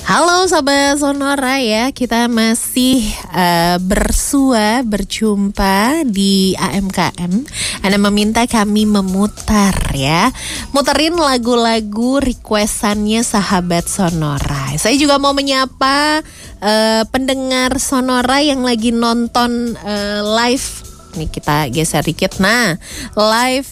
Halo Sobat Sonora ya, kita masih berjumpa di AMKM. Anda meminta kami memutar ya, muterin lagu-lagu requestannya sahabat Sonora. Saya juga mau menyapa pendengar Sonora yang lagi nonton live. Nih kita geser dikit, nah live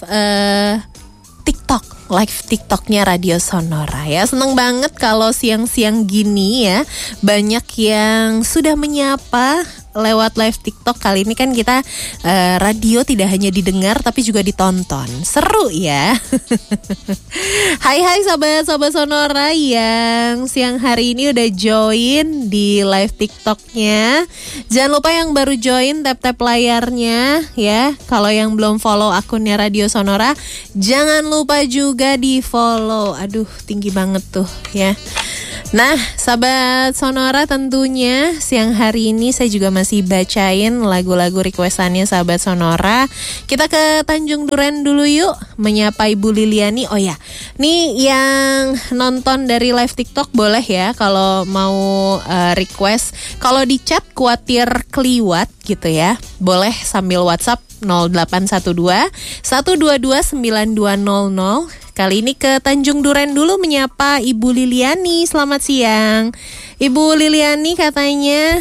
live TikToknya Radio Sonora ya. Seneng banget kalau siang-siang gini ya, banyak yang sudah menyapa lewat live TikTok. Kali ini kan kita radio tidak hanya didengar tapi juga ditonton. Seru ya. Hai sobat Sonora yang siang hari ini udah join di live TikToknya. Jangan lupa yang baru join tap layarnya ya. Kalau yang belum follow akunnya Radio Sonora, jangan lupa juga di follow. Aduh, tinggi banget tuh ya. Nah, sahabat Sonora, tentunya siang hari ini saya juga masih bacain lagu-lagu requestannya sahabat Sonora. Kita ke Tanjung Duren dulu yuk, menyapa Ibu Liliani. Oh ya, nih yang nonton dari live TikTok boleh ya kalau mau request. Kalau di chat khawatir keliwat gitu ya, boleh sambil WhatsApp 0812 122 9200. Kali ini ke Tanjung Duren dulu menyapa Ibu Liliani. Selamat siang Ibu Liliani, katanya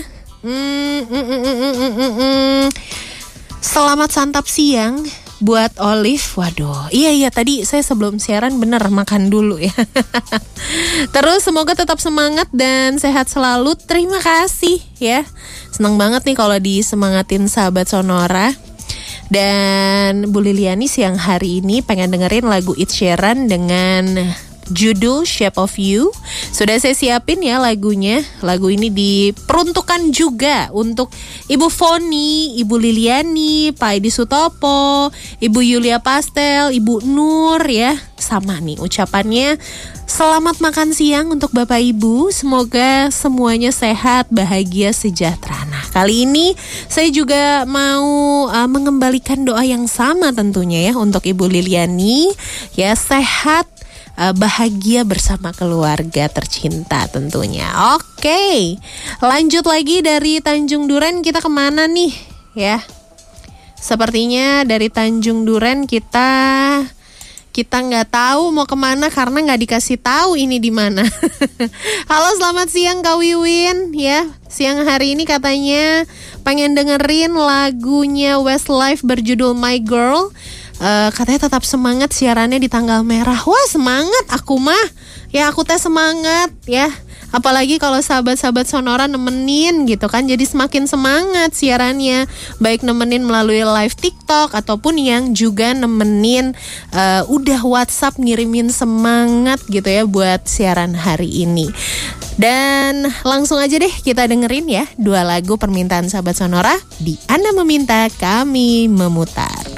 selamat santap siang buat Olive. Waduh, iya tadi saya sebelum siaran bener makan dulu ya. Terus semoga tetap semangat dan sehat selalu. Terima kasih ya. Senang banget nih kalau disemangatin sahabat Sonora. Dan Bu Liliani siang hari ini pengen dengerin lagu Ed Sheeran dengan judul Shape of You. Sudah saya siapin ya lagunya. Lagu ini diperuntukkan juga untuk Ibu Foni, Ibu Liliani, Pak Edi Sutopo, Ibu Yulia Pastel, Ibu Nur ya. Sama nih ucapannya, selamat makan siang untuk Bapak Ibu. Semoga semuanya sehat, bahagia, sejahtera. Nah, kali ini saya juga mau mengembalikan doa yang sama tentunya ya untuk Ibu Liliani. Ya, sehat, bahagia bersama keluarga tercinta tentunya. Oke, lanjut lagi dari Tanjung Duren, kita kemana nih ya? Sepertinya dari Tanjung Duren kita nggak tahu mau kemana karena nggak dikasih tahu ini di mana. Halo, selamat siang Kak Wiwin ya. Siang hari ini katanya pengen dengerin lagunya Westlife berjudul My Girl. Katanya tetap semangat siarannya di tanggal merah. Wah, semangat aku mah. Ya, aku teh semangat ya. Apalagi kalau sahabat-sahabat Sonora nemenin gitu kan, jadi semakin semangat siarannya. Baik nemenin melalui live TikTok ataupun yang juga nemenin udah WhatsApp ngirimin semangat gitu ya buat siaran hari ini. Dan langsung aja deh kita dengerin ya 2 lagu permintaan sahabat Sonora di Anda Meminta Kami Memutar.